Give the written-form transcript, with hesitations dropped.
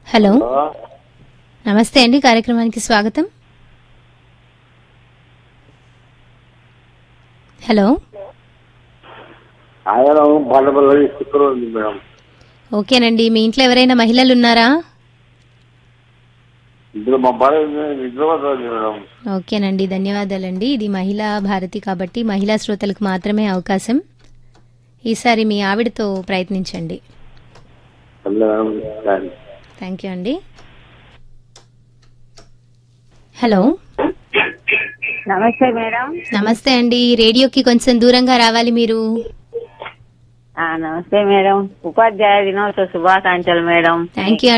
Hello, నమస్తే అండి, కార్యక్రమానికి స్వాగతం. హలో, ఆయన బాలబల్లి శుక్రవారం ఉంది మేడం. ఓకేనండి. మీ ఇంట్లో ఎవరైనా మహిళలు ఉన్నారా? ఇందులో మా భార్య నిద్రపోతుంది మేడం. ఓకేనండి, ధన్యవాదాలండి. ఇది మహిళా భారతి కాబట్టి మహిళా శ్రోతలకు మాత్రమే అవకాశం. ఈసారి మీ ఆవిడతో ప్రయత్నించండి. థ్యాంక్ యూ అండి. హలో, నమస్తే మేడం. నమస్తే అండి. రేడియోకి కొంచెం దూరంగా రావాలి మీరు. నమస్తే మేడం. ఉపాధ్యాయ దినోత్సవ శుభాకాంక్షలు మేడం. Thank you